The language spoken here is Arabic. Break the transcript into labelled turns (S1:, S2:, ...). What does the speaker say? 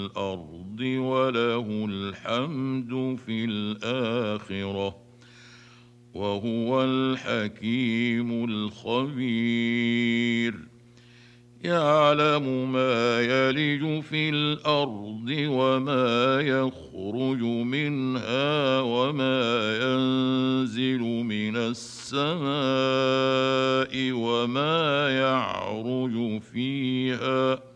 S1: الأرض وله الحمد في الآخرة وهو الحكيم الخبير. يعلم ما يلج في الأرض وما يخرج منها وما ينزل من السماء وما يعرج فيها